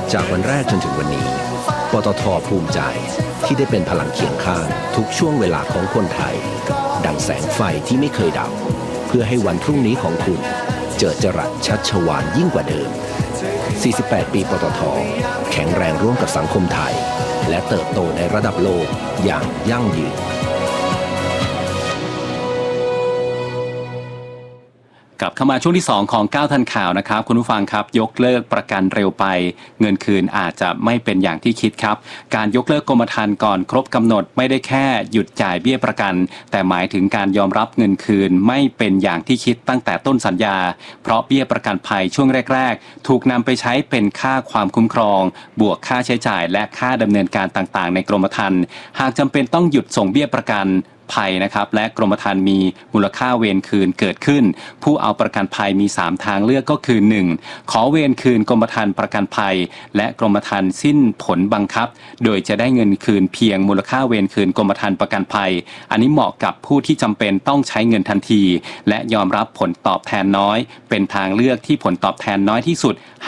จากวันแรกจนถึงวันนี้ปตท.ภูมิใจที่ได้เป็นพลังเคียงข้างทุกช่วงเวลาของคนไทยดังแสงไฟที่ไม่เคยดับเพื่อให้วันพรุ่งนี้ของคุณเจิดจรัสชัชวาลยิ่งกว่าเดิม48 ปีปตท.แข็งแรงร่วมกับสังคมไทยและเติบโตในระดับโลกอย่างยั่งยืนกลับเข้ามาช่วงที่2ของ9ทันข่าวนะครับคุณผู้ฟังครับยกเลิกประกันเร็วไปเงินคืนอาจจะไม่เป็นอย่างที่คิดครับการยกเลิกกรมธรรม์ก่อนครบกำหนดไม่ได้แค่หยุดจ่ายเบี้ยประกันแต่หมายถึงการยอมรับเงินคืนไม่เป็นอย่างที่คิดตั้งแต่ต้นสัญญาเพราะเบี้ยประกันภัยช่วงแรกๆถูกนำไปใช้เป็นค่าความคุ้มครองบวกค่าใช้จ่ายและค่าดำเนินการต่างๆในกรมธรรม์หากจำเป็นต้องหยุดส่งเบี้ยประกันภัยนะครับและกรมธรรม์มีมูลค่าเวรคืนเกิดขึ้นผู้เอาประกันภัยมี3ทางเลือกก็คือ 1. ขอเวรคืนกรมธรรม์ประกันภัยและกรมธรรม์สิ้นผลบังคับโดยจะได้เงินคืนเพียงมูลค่าเวรคืนกรมธรรม์ประกันภัยอันนี้เหมาะกับผู้ที่จำเป็นต้องใช้เงินทันทีและยอมรับผลตอบแทนน้อยเป็นทางเลือกที่ผลตอบแทนน้อยที่สุด